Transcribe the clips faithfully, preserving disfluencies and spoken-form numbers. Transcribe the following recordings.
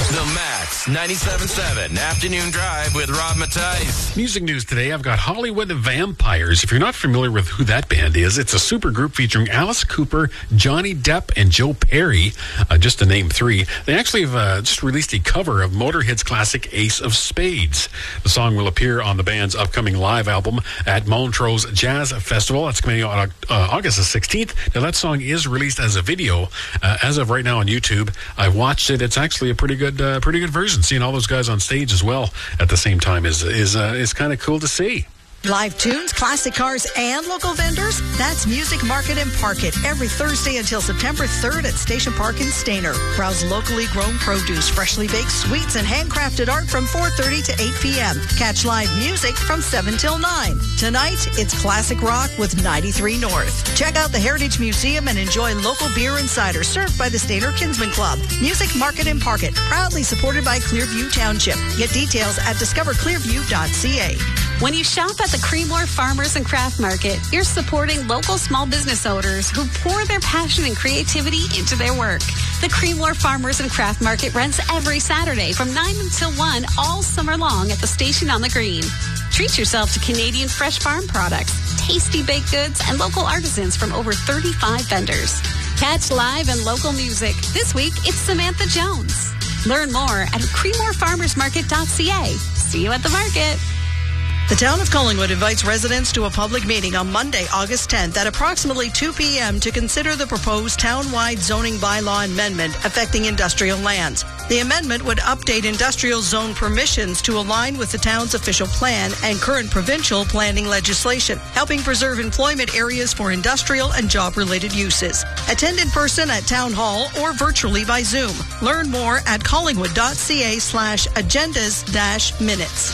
The Max ninety-seven point seven Afternoon Drive with Rob Mattice. Music news today, I've got Hollywood Vampires. If you're not familiar with who that band is, it's a super group featuring Alice Cooper, Johnny Depp, and Joe Perry, uh, just to name three. They actually have uh, just released a cover of Motorhead's classic Ace of Spades. The song will appear on the band's upcoming live album at Montrose Jazz Festival. That's coming out on uh, August the sixteenth. Now, that song is released as a video uh, as of right now on YouTube. I've watched it. It's actually a pretty good uh, pretty good version. Seeing all those guys on stage as well at the same time is is uh, is kind of cool to see. Live tunes, classic cars, and local vendors? That's Music Market and Park It every Thursday until September third at Station Park in Stayner. Browse locally grown produce, freshly baked sweets, and handcrafted art from four thirty to eight p.m. Catch live music from seven till nine. Tonight, it's classic rock with ninety-three North. Check out the Heritage Museum and enjoy local beer and cider served by the Stayner Kinsman Club. Music Market and Park It, proudly supported by Clearview Township. Get details at discover clearview dot c a. When you shop at the Creemore Farmers and Craft Market, you're supporting local small business owners who pour their passion and creativity into their work. The Creemore Farmers and Craft Market runs every Saturday from nine until one all summer long at the station on the green. Treat yourself to Canadian fresh farm products, tasty baked goods, and local artisans from over thirty-five vendors. Catch live and local music. This week, it's Samantha Jones. Learn more at creemore farmers market dot c a. See you at the market. The town of Collingwood invites residents to a public meeting on Monday, August tenth at approximately two p.m. to consider the proposed town-wide zoning bylaw amendment affecting industrial lands. The amendment would update industrial zone permissions to align with the town's official plan and current provincial planning legislation, helping preserve employment areas for industrial and job-related uses. Attend in person at Town Hall or virtually by Zoom. Learn more at collingwood dot c a slash agendas dash minutes.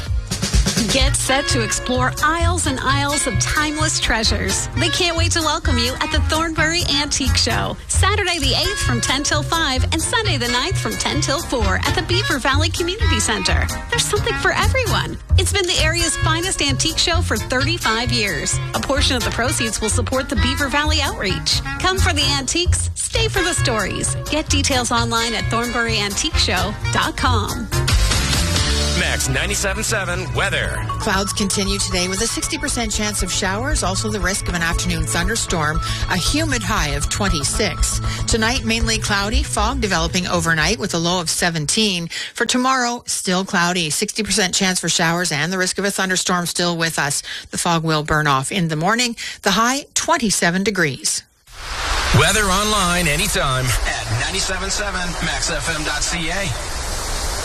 Get set to explore aisles and aisles of timeless treasures. They can't wait to welcome you at the Thornbury Antique Show, Saturday the eighth from ten till five and Sunday the ninth from ten till four at the Beaver Valley Community Center. There's something for everyone. It's been the area's finest antique show for thirty-five years. A portion of the proceeds will support the Beaver Valley outreach. Come for the antiques, stay for the stories. Get details online at thornbury antique show dot com. Max ninety-seven point seven weather. Clouds continue today with a sixty percent chance of showers, also the risk of an afternoon thunderstorm, a humid high of twenty-six. Tonight, mainly cloudy, fog developing overnight with a low of seventeen. For tomorrow, still cloudy, sixty percent chance for showers and the risk of a thunderstorm still with us. The fog will burn off in the morning. The high, twenty-seven degrees. Weather online anytime at ninety-seven point seven max f m dot c a.